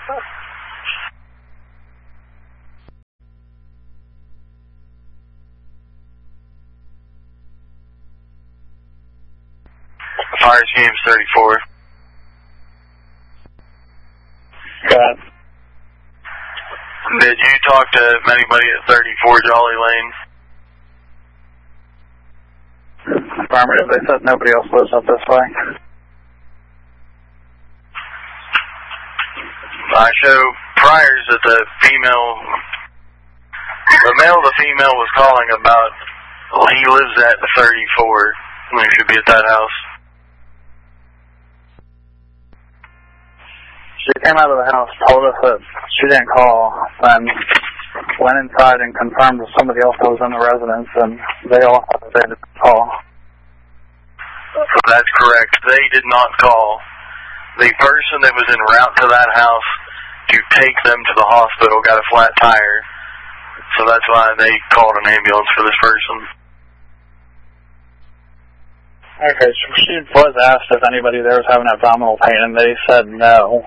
Fire Schemes 34. Got it. Did you talk to anybody at 34 Jolly Lane? Affirmative. They said nobody else lives up this way. I show priors that the male the female was calling about, he lives at the 34, and he should be at that house. She came out of the house, told us that she didn't call, and went inside and confirmed with somebody else that was in the residence, and they all thought that they didn't call. That's correct. They did not call. The person that was en route to that house to take them to the hospital got a flat tire, so that's why they called an ambulance for this person. Okay, so she was asked if anybody there was having abdominal pain, and they said no.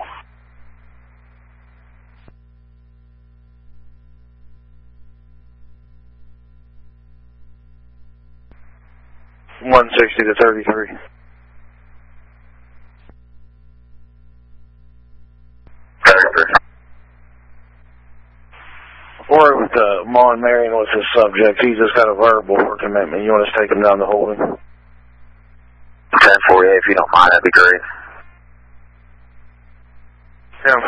$160 to 33. Or with Mon Marion was his subject. He just got a verbal for commitment. You want us to take him down to holding? 1048, if you don't mind, that'd be great. Yeah.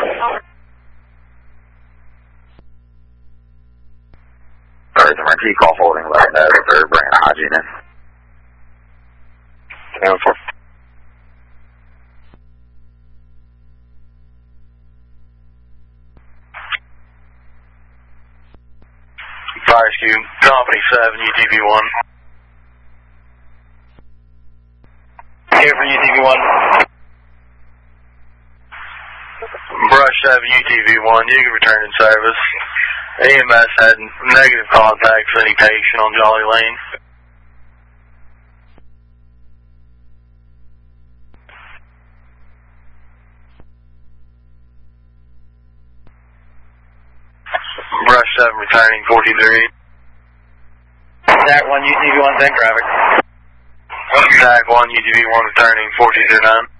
Alright, the Renty call holding, let them know that they're bringing hygiene in. 10-4. Fire Rescue, Company 7, UTV-1. Here for UTV-1. Brush 7, UTV-1, you can return in service. EMS had negative contact with any patient on Jolly Lane. Brush 7 returning 43. Zach 1, UTV-1, same traffic. Zach 1, UTV-1 returning 4209.